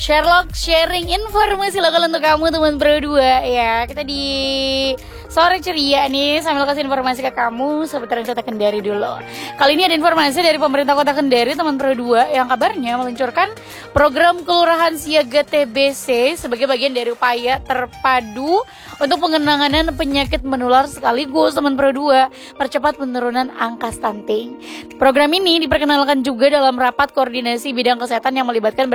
Sherlock sharing informasi lokal untuk kamu teman Pro 2 ya. Kita di sore ceria nih sambil kasih informasi ke kamu seputaran Kota Kendari dulu. Kali ini ada informasi dari pemerintah Kota Kendari teman Pro 2 yang kabarnya meluncurkan program Kelurahan Siaga TBC sebagai bagian dari upaya terpadu untuk pengenanganan penyakit menular sekaligus teman Pro 2 percepat penurunan angka stunting. Program ini diperkenalkan juga dalam rapat koordinasi bidang kesehatan yang melibatkan